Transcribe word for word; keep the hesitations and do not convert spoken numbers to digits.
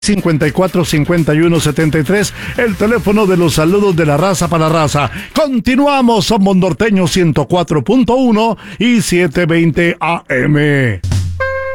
cincuenta y cuatro, cincuenta y uno, setenta y tres, el teléfono de los saludos de la raza para la raza. Continuamos, somos Norteño ciento cuatro punto uno y setecientos veinte A M.